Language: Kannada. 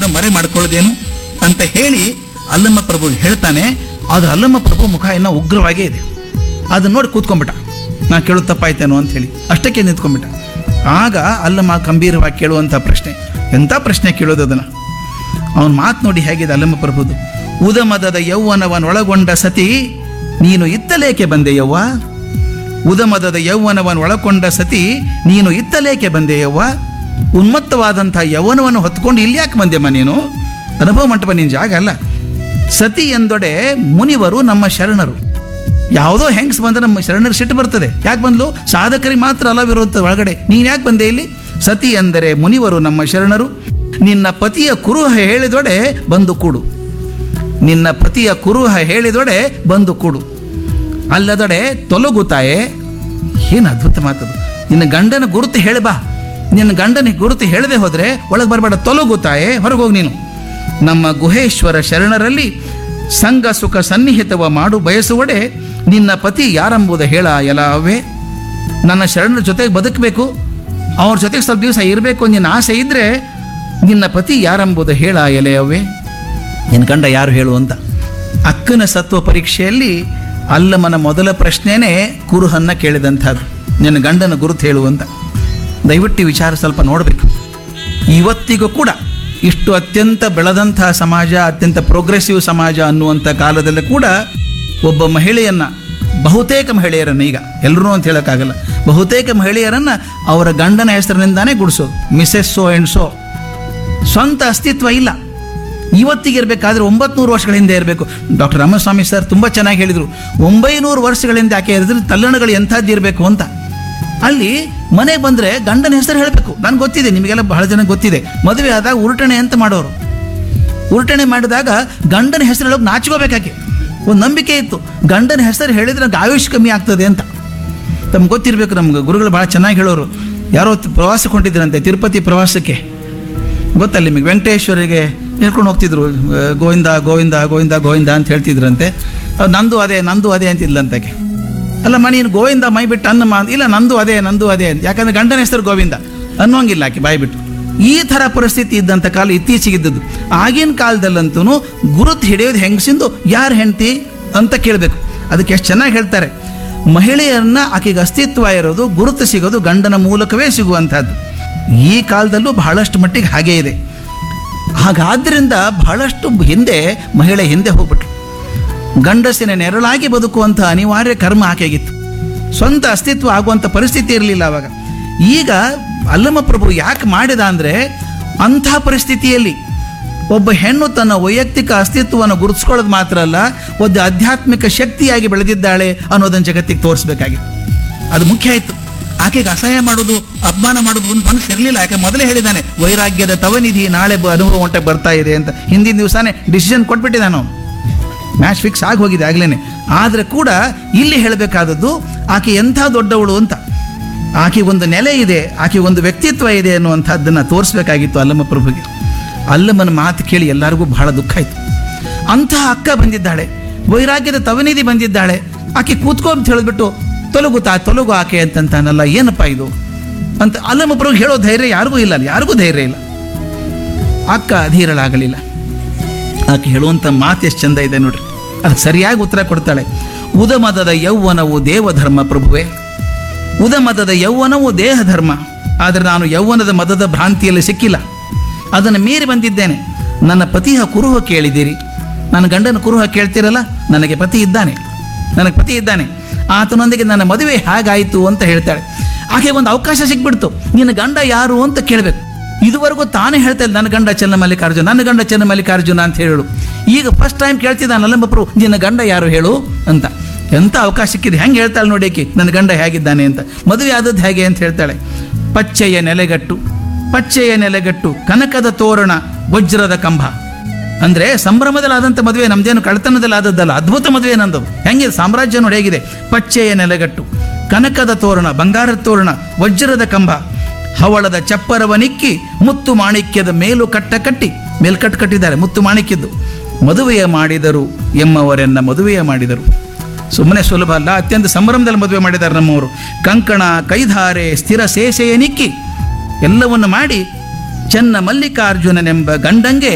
ಮುಖವನ್ನು ಮರೆ ಮಾಡ್ಕೊಳ್ಳೋದೇನು ಅಂತ ಹೇಳಿ ಅಲ್ಲಮ್ಮ ಪ್ರಭು ಹೇಳ್ತಾನೆ. ಆದ್ರೆ ಅಲ್ಲಮ್ಮ ಪ್ರಭು ಮುಖ ಇನ್ನೂ ಉಗ್ರವಾಗೇ ಇದೆ. ಅದನ್ನ ನೋಡಿ ಕೂತ್ಕೊಂಡ್ಬಿಟ್ಟ, ನಾ ಕೇಳೋದು ತಪ್ಪಾಯ್ತೇನೋ ಅಂತ ಹೇಳಿ ಅಷ್ಟಕ್ಕೆ ನಿಂತ್ಕೊಂಡ್ಬಿಟ್ಟ. ಆಗ ಅಲ್ಲಮ್ಮ ಗಂಭೀರವಾಗಿ ಕೇಳುವಂಥ ಪ್ರಶ್ನೆ, ಎಂಥ ಪ್ರಶ್ನೆ ಕೇಳೋದು ಅದನ್ನು. ಅವನ ಮಾತು ನೋಡಿ ಹೇಗಿದೆ ಅಲ್ಲಮ್ಮ ಪ್ರಭುದು. ಉದಮದದ ಯೌವನವನ್ನೊಳಗೊಂಡ ಸತಿ ನೀನು ಇತ್ತಲೇಕೆ ಬಂದೆಯವ್ವ, ಉದಮದದ ಯೌವನವನ್ನೊಳಗೊಂಡ ಸತಿ ನೀನು ಇತ್ತಲೇಕೆ ಬಂದೆಯವ್ವ, ಉನ್ಮತ್ತವಾದಂಥ ಯೌವನವನ್ನು ಹೊತ್ಕೊಂಡು ಇಲ್ಲಿ ಯಾಕೆ ಬಂದೆಮ್ಮ ನೀನು, ಅನುಭವ ಮಂಟಪ ನಿನ್ನ ಜಾಗ ಅಲ್ಲ. ಸತಿ ಎಂದೊಡೆ ಮುನಿವರು ನಮ್ಮ ಶರಣರು. ಯಾವುದೋ ಹೆಂಗ್ಸ್ ಬಂದ್ರೆ ನಮ್ಮ ಶರಣರು ಸಿಟ್ಟು ಬರ್ತದೆ, ಯಾಕೆ ಬಂದ್ಲು, ಸಾಧಕರಿಗೆ ಮಾತ್ರ ಅಲವಿರುತ್ತದೆ ಒಳಗಡೆ, ನೀನು ಯಾಕೆ ಬಂದೆ ಇಲ್ಲಿ. ಸತಿ ಎಂದರೆ ಮುನಿವರು ನಮ್ಮ ಶರಣರು, ನಿನ್ನ ಪತಿಯ ಕುರುಹ ಹೇಳಿದೊಡೆ ಬಂದು ಕೂಡು, ನಿನ್ನ ಪತಿಯ ಕುರುಹ ಹೇಳಿದೊಡೆ ಬಂದು ಕೂಡು, ಅಲ್ಲದೊಡೆ ತೊಲಗುತ್ತಾಯೆ. ಏನು ಅದ್ಭುತ ಮಾತದು. ನಿನ್ನ ಗಂಡನ ಗುರುತು ಹೇಳಿ ಬಾ, ನಿನ್ನ ಗಂಡನಿಗೆ ಗುರುತು ಹೇಳದೆ ಹೋದರೆ ಒಳಗೆ ಬರಬೇಡ, ತೊಲಗುತ್ತಾಯೆ, ಹೊರಗೆ ಹೋಗಿ ನೀನು. ನಮ್ಮ ಗುಹೇಶ್ವರ ಶರಣರಲ್ಲಿ ಸಂಘ ಸುಖ ಸನ್ನಿಹಿತವ ಮಾಡು ಬಯಸುವಡೆ ನಿನ್ನ ಪತಿ ಯಾರೆಂಬುದು ಹೇಳ ಎಲಾವೆ. ನನ್ನ ಶರಣರ ಜೊತೆಗೆ ಬದುಕಬೇಕು, ಅವ್ರ ಜೊತೆಗೆ ಸ್ವಲ್ಪ ದಿವಸ ಇರಬೇಕು ನಿನ್ನ ಆಸೆ ಇದ್ದರೆ ನಿನ್ನ ಪತಿ ಯಾರೆಂಬುದು ಹೇಳ ಎಲೆಯವೇ, ನಿನ್ನ ಗಂಡ ಯಾರು ಹೇಳು ಅಂತ. ಅಕ್ಕನ ಸತ್ವ ಪರೀಕ್ಷೆಯಲ್ಲಿ ಅಲ್ಲಮ್ಮನ ಮೊದಲ ಪ್ರಶ್ನೆನೇ ಕುರುಹನ್ನು ಕೇಳಿದಂಥದ್ದು, ನಿನ್ನ ಗಂಡನ ಗುರುತು ಹೇಳುವಂತ. ದಯವಿಟ್ಟು ವಿಚಾರ ಸ್ವಲ್ಪ ನೋಡಬೇಕು. ಇವತ್ತಿಗೂ ಕೂಡ ಇಷ್ಟು ಅತ್ಯಂತ ಬೆಳೆದಂಥ ಸಮಾಜ, ಅತ್ಯಂತ ಪ್ರೋಗ್ರೆಸಿವ್ ಸಮಾಜ ಅನ್ನುವಂಥ ಕಾಲದಲ್ಲೂ ಕೂಡ ಒಬ್ಬ ಮಹಿಳೆಯನ್ನು, ಬಹುತೇಕ ಮಹಿಳೆಯರನ್ನು, ಈಗ ಎಲ್ಲರೂ ಅಂತ ಹೇಳೋಕ್ಕಾಗಲ್ಲ, ಬಹುತೇಕ ಮಹಿಳೆಯರನ್ನು ಅವರ ಗಂಡನ ಹೆಸರಿನಿಂದಾನೇ ಗುಡಿಸೋದು, ಮಿಸೆಸ್ ಸೋ ಆ್ಯಂಡ್ ಸೋ. ಸ್ವಂತ ಅಸ್ತಿತ್ವ ಇಲ್ಲ. ಇವತ್ತಿಗಿರಬೇಕಾದ್ರೆ 900 ವರ್ಷಗಳ ಹಿಂದೆ ಇರಬೇಕು. ಡಾಕ್ಟರ್ ರಾಮಸ್ವಾಮಿ ಸರ್ ತುಂಬ ಚೆನ್ನಾಗಿ ಹೇಳಿದರು, 900 ವರ್ಷಗಳಿಂದ ಯಾಕೆ ಹೇಳಿದ್ರು ತಲ್ಲಣಗಳು ಎಂಥದ್ದು ಇರಬೇಕು ಅಂತ. ಅಲ್ಲಿ ಮನೆಗೆ ಬಂದರೆ ಗಂಡನ ಹೆಸರು ಹೇಳಬೇಕು. ನನಗೆ ಗೊತ್ತಿದೆ, ನಿಮಗೆಲ್ಲ ಬಹಳ ಜನ ಗೊತ್ತಿದೆ, ಮದುವೆ ಆದಾಗ ಉರುಟಣೆ ಅಂತ ಮಾಡೋರು. ಉರುಟಣೆ ಮಾಡಿದಾಗ ಗಂಡನ ಹೆಸರು ಹೇಳೋಕೆ ನಾಚ್ಕೋಬೇಕಾಕೆ. ಒಂದು ನಂಬಿಕೆ ಇತ್ತು, ಗಂಡನ ಹೆಸರು ಹೇಳಿದ್ರೆ ನಂಗೆ ಆಯುಷ್ ಕಮ್ಮಿ ಆಗ್ತದೆ ಅಂತ. ತಮ್ಗೆ ಗೊತ್ತಿರಬೇಕು, ನಮ್ಗೆ ಗುರುಗಳು ಭಾಳ ಚೆನ್ನಾಗಿ ಹೇಳೋರು. ಯಾರೋ ಪ್ರವಾಸಕ್ಕೆ ಹೊಂಟಿದ್ರಂತೆ, ತಿರುಪತಿ ಪ್ರವಾಸಕ್ಕೆ, ಗೊತ್ತಲ್ಲ ನಿಮಗೆ, ವೆಂಕಟೇಶ್ವರಿಗೆ ಹೇಳ್ಕೊಂಡು ಹೋಗ್ತಿದ್ರು, ಗೋವಿಂದ ಗೋವಿಂದ ಗೋವಿಂದ ಗೋವಿಂದ ಅಂತ ಹೇಳ್ತಿದ್ರಂತೆ. ನಂದು ಅದೇ ನಂದು ಅದೇ ಅಂತಿದ್ಲಂತಕ್ಕೆ. ಅಲ್ಲಮ್ಮ ನೀನು ಗೋವಿಂದ ಮೈ ಬಿಟ್ಟು ಅನ್ನಮ್ಮ, ಇಲ್ಲ ನಂದು ಅದೇ ನಂದು ಅದೇ ಅಂತ, ಯಾಕಂದರೆ ಗಂಡನ ಹೆಸರು ಗೋವಿಂದ ಅನ್ನೋಂಗಿಲ್ಲ ಆಕೆ ಬಾಯಿ ಬಿಟ್ಟು. ಈ ಥರ ಪರಿಸ್ಥಿತಿ ಇದ್ದಂಥ ಕಾಲ ಇತ್ತೀಚೆಗಿದ್ದದ್ದು. ಆಗಿನ ಕಾಲದಲ್ಲಂತೂ ಗುರುತು ಹಿಡಿಯೋದು ಹೆಂಗಸಿಂದು ಯಾರು ಹೆಂಡತಿ ಅಂತ ಕೇಳಬೇಕು. ಅದಕ್ಕೆ ಎಷ್ಟು ಚೆನ್ನಾಗಿ ಹೇಳ್ತಾರೆ, ಮಹಿಳೆಯರನ್ನ ಆಕೆಗೆ ಅಸ್ತಿತ್ವ ಇರೋದು, ಗುರುತು ಸಿಗೋದು ಗಂಡನ ಮೂಲಕವೇ ಸಿಗುವಂಥದ್ದು. ಈ ಕಾಲದಲ್ಲೂ ಬಹಳಷ್ಟು ಮಟ್ಟಿಗೆ ಹಾಗೇ ಇದೆ. ಹಾಗಾದ್ದರಿಂದ ಬಹಳಷ್ಟು ಹಿಂದೆ ಮಹಿಳೆ ಹಿಂದೆ ಹೋಗ್ಬಿಟ್ರು. ಗಂಡಸಿನ ನೆರಳಾಗಿ ಬದುಕುವಂಥ ಅನಿವಾರ್ಯ ಕರ್ಮ ಆಕೆಗಿತ್ತು. ಸ್ವಂತ ಅಸ್ತಿತ್ವ ಆಗುವಂಥ ಪರಿಸ್ಥಿತಿ ಇರಲಿಲ್ಲ ಆವಾಗ. ಈಗ ಅಲ್ಲಮ್ಮ ಪ್ರಭು ಯಾಕೆ ಮಾಡಿದ ಅಂದರೆ, ಅಂಥ ಪರಿಸ್ಥಿತಿಯಲ್ಲಿ ಒಬ್ಬ ಹೆಣ್ಣು ತನ್ನ ವೈಯಕ್ತಿಕ ಅಸ್ತಿತ್ವವನ್ನು ಗುರುತಿಸ್ಕೊಳ್ಳೋದು ಮಾತ್ರ ಅಲ್ಲ, ಒಂದು ಆಧ್ಯಾತ್ಮಿಕ ಶಕ್ತಿಯಾಗಿ ಬೆಳೆದಿದ್ದಾಳೆ ಅನ್ನೋದನ್ನು ಜಗತ್ತಿಗೆ ತೋರಿಸ್ಬೇಕಾಗಿತ್ತು. ಅದು ಮುಖ್ಯ ಆಯಿತು. ಆಕೆಗೆ ಅಸಹ್ಯ ಮಾಡೋದು, ಅಪಮಾನ ಮಾಡೋದು ಒಂದು ಮನಸ್ಸು ಇರಲಿಲ್ಲ. ಯಾಕೆ ಮೊದಲೇ ಹೇಳಿದ್ದಾನೆ, ವೈರಾಗ್ಯದ ತವನಿಧಿ ನಾಳೆ ಅನುಭವ ಹೊಂಟೆ ಬರ್ತಾ ಇದೆ ಅಂತ. ಹಿಂದಿನ ದಿವಸನೇ ಡಿಸಿಷನ್ ಕೊಟ್ಬಿಟ್ಟಿದ್ದಾನೆ ಅವನು, ಮ್ಯಾಚ್ ಫಿಕ್ಸ್ ಆಗಿ ಹೋಗಿದೆ ಆಗಲೇ. ಆದರೆ ಕೂಡ ಇಲ್ಲಿ ಹೇಳಬೇಕಾದದ್ದು ಆಕೆ ಎಂಥ ದೊಡ್ಡವಳು ಅಂತ, ಆಕೆ ಒಂದು ನೆಲೆ ಇದೆ, ಆಕೆ ಒಂದು ವ್ಯಕ್ತಿತ್ವ ಇದೆ ಅನ್ನುವಂಥದ್ದನ್ನು ತೋರಿಸ್ಬೇಕಾಗಿತ್ತು ಅಲ್ಲಮ್ಮ ಪ್ರಭುಗೆ. ಅಲ್ಲಮ್ಮನ ಮಾತು ಕೇಳಿ ಎಲ್ಲರಿಗೂ ಬಹಳ ದುಃಖ ಆಯಿತು. ಅಂತಹ ಅಕ್ಕ ಬಂದಿದ್ದಾಳೆ, ವೈರಾಗ್ಯದ ತವನಿಧಿ ಬಂದಿದ್ದಾಳೆ, ಆಕೆ ಕೂತ್ಕೊ ಅಂತ ಹೇಳಿದ್ಬಿಟ್ಟು ತೊಲಗು ಆಕೆ ಅಂತಂತಾನಲ್ಲ, ಏನಪ್ಪ ಇದು ಅಂತ ಅಲ್ಲಮ್ಮ ಪ್ರಭುಗೆ ಹೇಳೋ ಧೈರ್ಯ ಯಾರಿಗೂ ಇಲ್ಲ, ಯಾರಿಗೂ ಧೈರ್ಯ ಇಲ್ಲ. ಅಕ್ಕ ಅಧೀರಳಾಗಲಿಲ್ಲ. ಆಕೆ ಹೇಳುವಂಥ ಮಾತು ಎಷ್ಟು ಚಂದ ಇದೆ ನೋಡ್ರಿ, ಅದಕ್ಕೆ ಸರಿಯಾಗಿ ಉತ್ತರ ಕೊಡ್ತಾಳೆ. ಉದಮದದ ಯೌವನವು ದೇವಧರ್ಮ ಪ್ರಭುವೇ, ಉದಮದದ ಯೌವನವು ದೇಹ ಧರ್ಮ. ಆದರೆ ನಾನು ಯೌವನದ ಮದದ ಭ್ರಾಂತಿಯಲ್ಲಿ ಸಿಕ್ಕಿಲ್ಲ, ಅದನ್ನು ಮೀರಿ ಬಂದಿದ್ದೇನೆ. ನನ್ನ ಪತಿಯ ಕುರುಹ ಕೇಳಿದ್ದೀರಿ, ನನ್ನ ಗಂಡನ ಕುರುಹ ಕೇಳ್ತೀರಲ್ಲ, ನನಗೆ ಪತಿ ಇದ್ದಾನೆ, ಆತನೊಂದಿಗೆ ನನ್ನ ಮದುವೆ ಹೇಗಾಯಿತು ಅಂತ ಹೇಳ್ತಾಳೆ. ಆಕೆ ಒಂದು ಅವಕಾಶ ಸಿಕ್ಬಿಡ್ತು, ನಿನ್ನ ಗಂಡ ಯಾರು ಅಂತ ಕೇಳಬೇಕು. ಇದುವರೆಗೂ ತಾನೇ ಹೇಳ್ತಾ ಇಲ್ಲ, ನನ್ನ ಗಂಡ ಚನ್ನಮಲ್ಲಿಕಾರ್ಜುನ ಅಂತ ಹೇಳು. ಈಗ ಫಸ್ಟ್ ಟೈಮ್ ಕೇಳ್ತಿದ್ದಾನೆ ಅಲ್ಲಮ್ಮ ಪ್ರಭು, ನಿನ್ನ ಗಂಡ ಯಾರು ಹೇಳು ಅಂತ. ಎಂಥ ಅವಕಾಶ ಸಿಕ್ಕಿದೆ, ಹೆಂಗೆ ಹೇಳ್ತಾಳೆ ನೋಡಿಕೆ, ನನ್ನ ಗಂಡ ಹೇಗಿದ್ದಾನೆ ಅಂತ. ಮದುವೆ ಆದದ್ದು ಹೇಗೆ ಅಂತ ಹೇಳ್ತಾಳೆ. ಪಚ್ಚೆಯ ನೆಲೆಗಟ್ಟು ಕನಕದ ತೋರಣ ವಜ್ರದ ಕಂಬ. ಅಂದರೆ ಸಂಭ್ರಮದಲ್ಲಾದಂಥ ಮದುವೆ, ನಮ್ದೇನು ಕಳ್ತನದಲ್ಲಿ ಆದದ್ದಲ್ಲ, ಅದ್ಭುತ ಮದುವೆ ನಂದು. ಹೆಂಗಿದೆ ಸಾಮ್ರಾಜ್ಯ ನೋಡಿ ಹೇಗಿದೆ. ಪಚ್ಚೆಯ ನೆಲೆಗಟ್ಟು, ಕನಕದ ತೋರಣ, ಬಂಗಾರದ ತೋರಣ, ವಜ್ರದ ಕಂಬ, ಹವಳದ ಚಪ್ಪರವನಿಕ್ಕಿ ಮುತ್ತು ಮಾಣಿಕ್ಯದ ಮೇಲ್ಕಟ್ಟು ಕಟ್ಟಿದ್ದಾರೆ, ಮುತ್ತು ಮಾಣಿಕ್ಯದ್ದು. ಮದುವೆಯ ಮಾಡಿದರು ಎಮ್ಮವರೆನ್ನ ಮದುವೆಯ ಮಾಡಿದರು. ಸುಮ್ಮನೆ ಸುಲಭ ಅಲ್ಲ, ಅತ್ಯಂತ ಸಂಭ್ರಮದಲ್ಲಿ ಮದುವೆ ಮಾಡಿದ್ದಾರೆ ನಮ್ಮವರು. ಕಂಕಣ ಕೈಧಾರೆ ಸ್ಥಿರ ಸೇಸೆಯ ನಿಕ್ಕಿ ಎಲ್ಲವನ್ನು ಮಾಡಿ ಚನ್ನ ಮಲ್ಲಿಕಾರ್ಜುನನೆಂಬ ಗಂಡಂಗೆ